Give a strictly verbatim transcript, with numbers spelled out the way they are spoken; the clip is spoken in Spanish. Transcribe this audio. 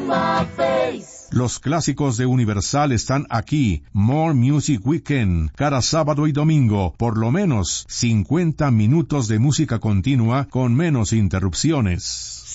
my face. Los clásicos de Universal están aquí. More Music Weekend, cada sábado y domingo, por lo menos cincuenta minutos de música continua con menos interrupciones.